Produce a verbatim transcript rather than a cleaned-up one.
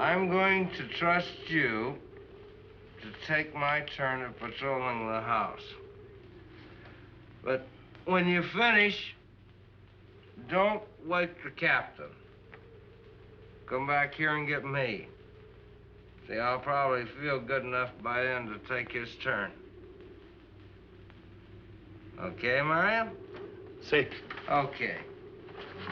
I'm going to trust you to take my turn at patrolling the house. But when you finish, don't wake the captain. Come back here and get me. See, I'll probably feel good enough by then to take his turn. Okay, Mario? See. Okay.